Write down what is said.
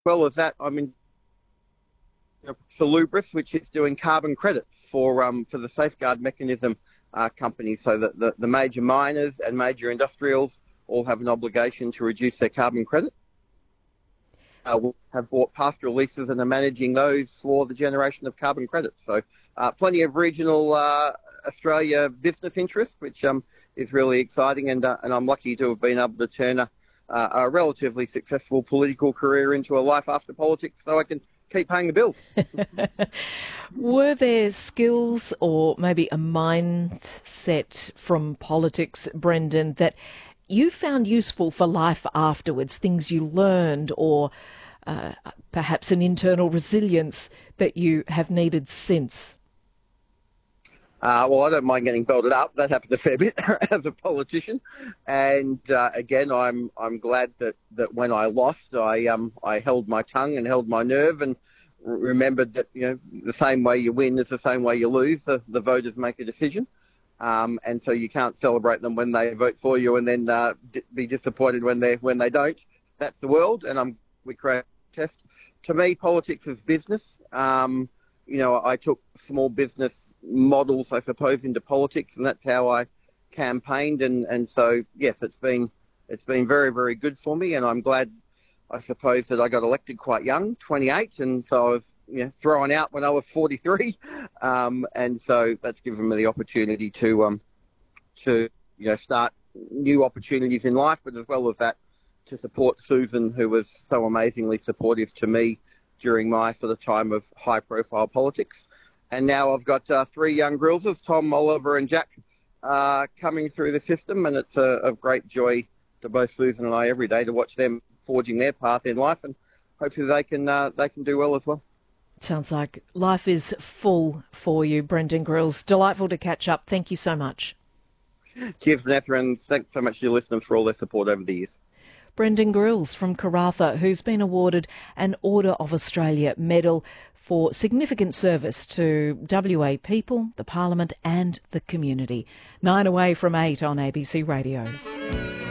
well as that, I'm in Salubris, which is doing carbon credits for the safeguard mechanism companies, so that the major miners and major industrials all have an obligation to reduce their carbon credit. We have bought pastoral leases and are managing those for the generation of carbon credits. So plenty of regional Australia business interest, which is really exciting, and I'm lucky to have been able to turn a relatively successful political career into a life after politics, so I can keep paying the bills. Were there skills or maybe a mindset from politics, Brendan, that you found useful for life afterwards, things you learned, or perhaps an internal resilience that you have needed since? Well, I don't mind getting belted up. That happened a fair bit as a politician, and again, I'm glad that when I lost, I held my tongue and held my nerve and remembered that the same way you win is the same way you lose. The voters make a decision, and so you can't celebrate them when they vote for you and then be disappointed when they don't. That's the world, and we create a test. To me, politics is business. I took small business models, I suppose, into politics, and that's how I campaigned. And so, yes, it's been very, very good for me, and I'm glad, I suppose, that I got elected quite young, 28, and so I was thrown out when I was 43, and so that's given me the opportunity to start new opportunities in life, but as well as that, to support Susan, who was so amazingly supportive to me during my sort of time of high-profile politics. And now I've got three young grillsers, Tom, Oliver and Jack, coming through the system, and it's a great joy to both Susan and I every day to watch them forging their path in life, and hopefully they can do well as well. Sounds like life is full for you, Brendan Grills. Delightful to catch up. Thank you so much. Cheers, Vanessa, and thanks so much to your listeners for all their support over the years. Brendan Grills from Karratha, who's been awarded an Order of Australia medal for significant service to WA people, the Parliament and the community. 9 away from 8 on ABC Radio.